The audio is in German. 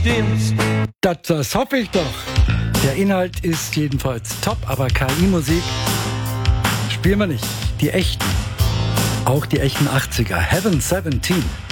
stimmt's? Das hoffe ich doch. Der Inhalt ist jedenfalls top, aber KI-Musik spielen wir nicht. Die echten. Auch die echten 80er. Heaven 17.